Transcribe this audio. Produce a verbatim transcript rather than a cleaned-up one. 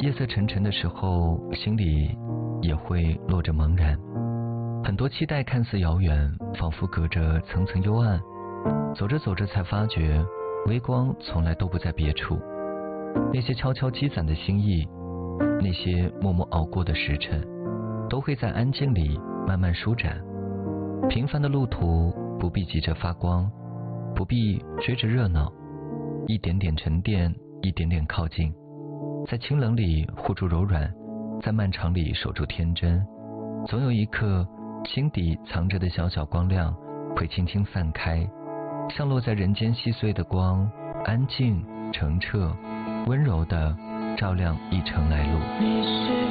夜色沉沉的时候，心里也会落着茫然。很多期待看似遥远，仿佛隔着层层幽暗，走着走着才发觉微光从来都不在别处。那些悄悄积攒的心意，那些默默熬过的时辰，都会在安静里慢慢舒展。平凡的路途不必急着发光，不必追着热闹，一点点沉淀，一点点靠近，在清冷里护住柔软，在漫长里守住天真。总有一刻，心底藏着的小小光亮会轻轻散开，像落在人间细碎的光，安静澄澈温柔地照亮一程来路。